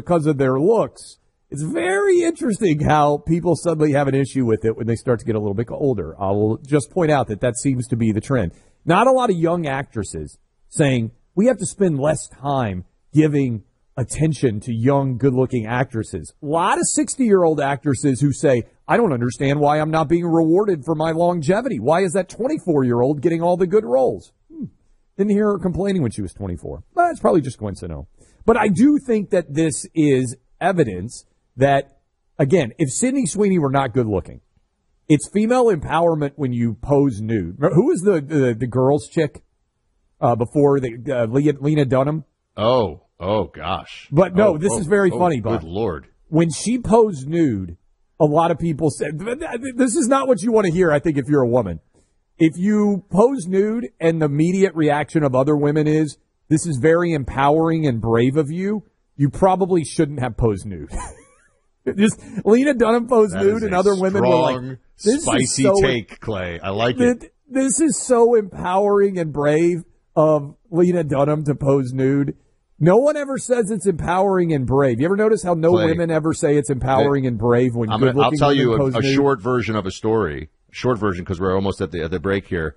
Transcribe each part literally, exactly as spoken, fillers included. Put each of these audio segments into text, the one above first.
because of their looks. It's very interesting how people suddenly have an issue with it when they start to get a little bit older. I will just point out that that seems to be the trend. Not a lot of young actresses saying we have to spend less time giving attention to young, good-looking actresses. A lot of sixty-year-old actresses who say, I don't understand why I'm not being rewarded for my longevity. Why is that twenty-four-year-old getting all the good roles? Hmm. Didn't hear her complaining when she was twenty-four. Well, it's probably just coincidental. But I do think that this is evidence that, again, if Sydney Sweeney were not good-looking, it's female empowerment when you pose nude. Who was the the, the girls chick uh, before the uh, Lena Dunham? Oh, oh gosh. But no, oh, this oh, is very oh, funny, Bob. Good Lord. When she posed nude, a lot of people said, this is not what you want to hear, I think, if you're a woman. If you pose nude and the immediate reaction of other women is, this is very empowering and brave of you, you probably shouldn't have posed nude. Just Lena Dunham posed That nude and other women were like, this spicy is so take, Clay. I like it. This is so empowering and brave of Lena Dunham to pose nude. No one ever says it's empowering and brave. You ever notice how no Clay, women ever say it's empowering they, and brave when I'm gonna, I'll tell you a, a nude? short version of a story. Short version because we're almost at the at the break here.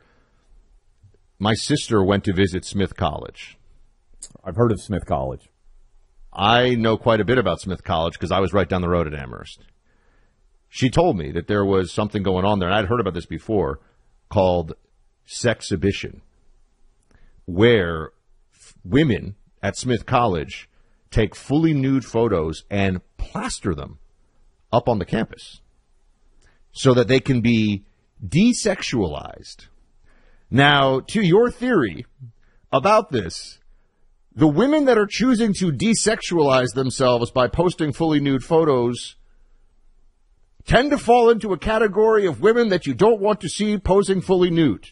My sister went to visit Smith College. I've heard of Smith College. I know quite a bit about Smith College because I was right down the road at Amherst. She told me that there was something going on there, and I'd heard about this before, called sexhibition, where f- women at Smith College take fully nude photos and plaster them up on the campus so that they can be desexualized. Now, to your theory about this, the women that are choosing to desexualize themselves by posting fully nude photos tend to fall into a category of women that you don't want to see posing fully nude.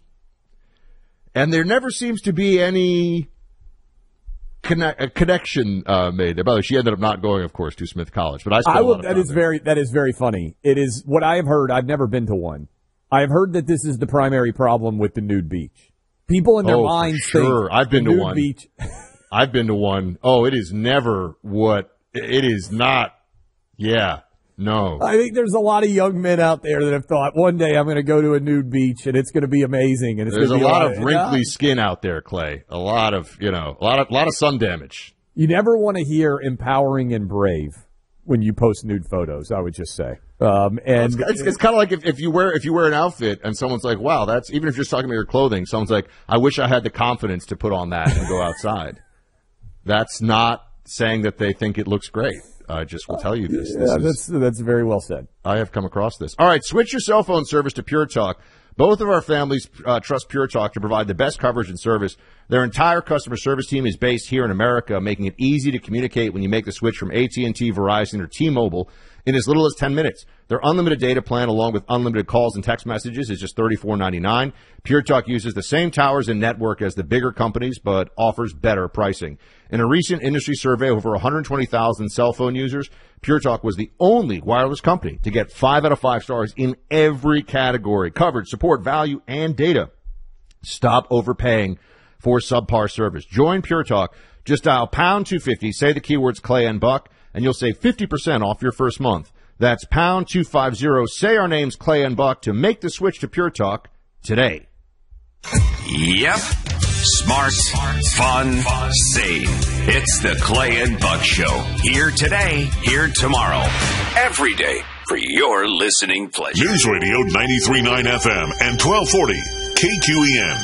And there never seems to be any connect, a connection uh, made. By the way, she ended up not going, of course, to Smith College. But I, spent I a lot will, of that time is there. very that is very funny. It is what I have heard. I've never been to one. I have heard that this is the primary problem with the nude beach. People in their oh, minds for sure. think I've been to nude one. beach. I've been to one. Oh, it is never what it is not. Yeah, no. I think there's a lot of young men out there that have thought one day I'm going to go to a nude beach and it's going to be amazing. And it's There's a be lot all, of wrinkly yeah. skin out there, Clay. A lot of, you know, a lot of, a lot of sun damage. You never want to hear empowering and brave when you post nude photos, I would just say. Um, and it's, it's, it's kind of like if, if you wear if you wear an outfit and someone's like, wow, that's, even if you're just talking about your clothing, someone's like, I wish I had the confidence to put on that and go outside. That's not saying that they think it looks great. I just will tell you this. Yeah, this is, that's that's very well said. I have come across this. All right, switch your cell phone service to Pure Talk. Both of our families uh, trust Pure Talk to provide the best coverage and service. Their entire customer service team is based here in America, making it easy to communicate when you make the switch from A T and T, Verizon, or T-Mobile in as little as ten minutes. Their unlimited data plan, along with unlimited calls and text messages, is just thirty-four ninety-nine. Pure Talk uses the same towers and network as the bigger companies, but offers better pricing. In a recent industry survey of over one hundred twenty thousand cell phone users, Pure Talk was the only wireless company to get five out of five stars in every category: coverage, support, value, and data. Stop overpaying for subpar service. Join Pure Talk. Just dial pound two fifty, say the keywords Clay and Buck, and you'll save fifty percent off your first month. That's pound two fifty, say our names Clay and Buck to make the switch to Pure Talk today. Yep. Smart, fun, sane. It's the Clay and Buck Show. Here today, here tomorrow. Every day for your listening pleasure. News Radio ninety-three point nine F M and twelve forty K Q E N.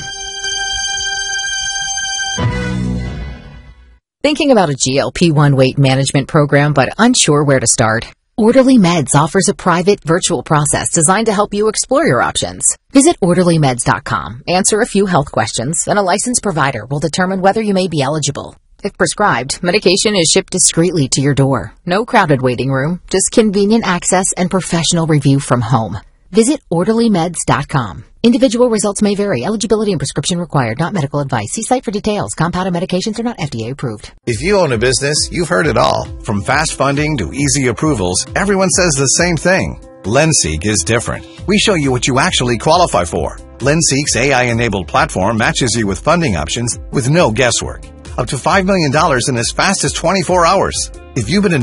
Thinking about a G L P one weight management program but unsure where to start? Orderly Meds offers a private virtual process designed to help you explore your options. Visit orderly meds dot com, answer a few health questions, and a licensed provider will determine whether you may be eligible. If prescribed, medication is shipped discreetly to your door. No crowded waiting room, just convenient access and professional review from home. Visit orderly meds dot com. Individual results may vary. Eligibility and prescription required. Not medical advice. See site for details. Compounded medications are not F D A approved. If you own a business, you've heard it all. From fast funding to easy approvals, everyone says the same thing. LendSeek is different. We show you what you actually qualify for. LendSeek's A I-enabled platform matches you with funding options with no guesswork. Up to five million dollars in as fast as twenty-four hours. If you've been